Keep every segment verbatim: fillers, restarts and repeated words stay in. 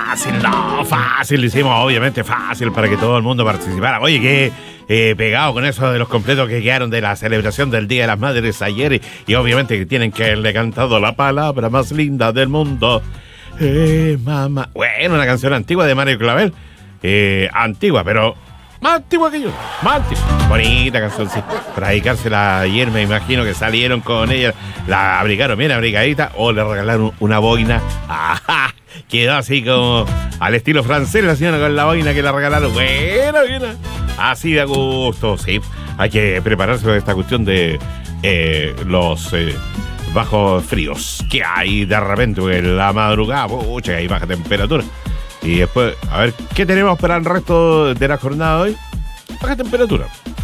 fácil, no, fácil. Lo hicimos obviamente fácil para que todo el mundo participara. Oye, qué eh, pegado con eso de los completos que quedaron de la celebración del Día de las Madres ayer. Y, y obviamente que tienen que haberle cantado la palabra más linda del mundo. Eh, mamá. Bueno, una canción antigua de Mario Clavel. Eh, antigua, pero más antigua que yo. Más antigua. Bonita canción, sí. Para dedicársela ayer, me imagino que salieron con ella. La abrigaron bien abrigadita. O le regalaron una boina. ¡Ajá! Quedó así como al estilo francés la señora con la boina que le regalaron. Buena, buena. Así de gusto, sí. Hay que prepararse para esta cuestión de eh, los eh, bajos fríos que hay de repente en la madrugada. Pucha, hay baja temperatura. Y después, a ver, ¿qué tenemos para el resto de la jornada de hoy? Baja temperatura.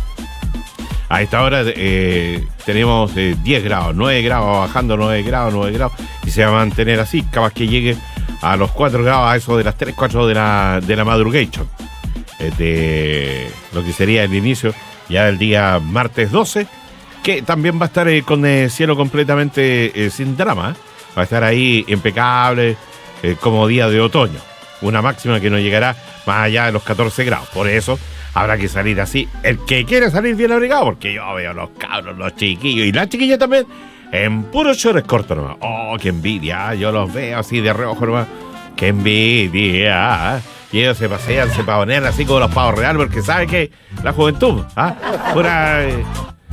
A esta hora eh, tenemos eh, diez grados, nueve grados, bajando nueve grados, nueve grados. Y se va a mantener así, capaz que llegue a los cuatro grados, a eso de las tres, cuatro de la, de la madrugation. Eh, de lo que sería el inicio ya del día martes doce, que también va a estar eh, con el cielo completamente eh, sin drama. ¿eh? Va a estar ahí impecable, eh, como día de otoño. Una máxima que no llegará más allá de los catorce grados. Por eso habrá que salir así. El que quiere salir bien abrigado, porque yo veo los cabros, los chiquillos y las chiquillas también, en puros shorts cortos nomás. Oh, qué envidia. Yo los veo así de reojo nomás. Qué envidia. Y ellos se pasean, se pavonean así como los pavos reales, porque saben que la juventud, ¿ah? Pura... Eh,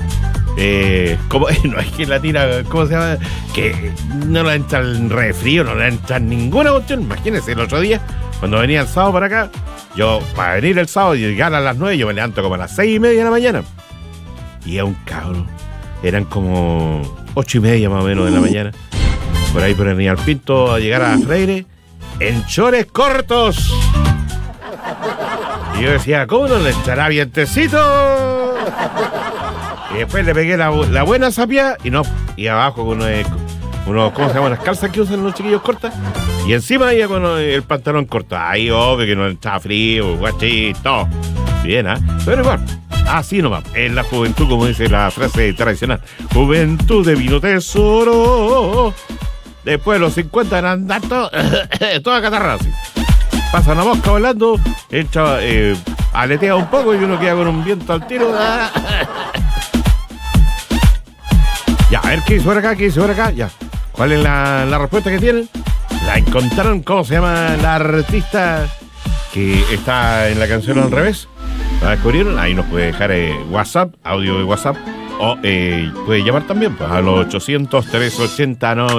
eh, como, no es que la tira, ¿cómo se llama? Que no le entra el refrío, no le entra ninguna cuestión. Imagínense, el otro día, cuando venía el sábado para acá, yo, para venir el sábado y llegar a las nueve, yo me levanto como a las seis y media de la mañana. Y a un cabrón, eran como ocho y media más o menos de la mañana. Por ahí por el Niñal Pinto a llegar a Freire, en chores cortos. Y yo decía, ¿cómo no le echará vientecito? Y después le pegué la, la buena sapia y no, y abajo con unos, unos, ¿cómo se llaman? Las calzas que usan los chiquillos cortas. Y encima iba con el pantalón corto. Ahí, obvio que no estaba frío, guachito. Bien, ¿ah? ¿eh? Pero igual, así nomás. En la juventud, como dice la frase tradicional. Juventud de vino tesoro. Después de los cincuenta eran todo, toda catarra así. Pasa una mosca volando, echa, eh, aletea un poco y uno queda con un viento al tiro. Ya, a ver qué hizo por acá, qué hizo por acá. Ya. ¿Cuál es la, la respuesta que tienen? La encontraron. ¿Cómo se llama la artista que está en la canción al revés? ¿La descubrieron? Ahí nos puede dejar eh, WhatsApp, audio de WhatsApp. O eh, puede llamar también pues, a los ochocientos, trescientos ochenta, nueve